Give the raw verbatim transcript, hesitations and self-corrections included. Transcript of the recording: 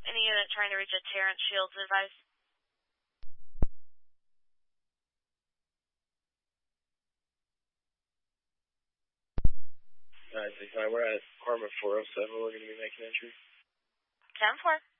Any unit trying to reach a Terrence Shields advice? nine six nine, we're at apartment four oh seven. We're going to be making entry. ten four.